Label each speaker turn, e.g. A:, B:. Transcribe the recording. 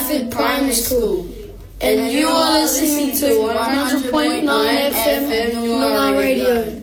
A: Stafford Primary School. And you are listening to 100.9 FM Noongar Radio.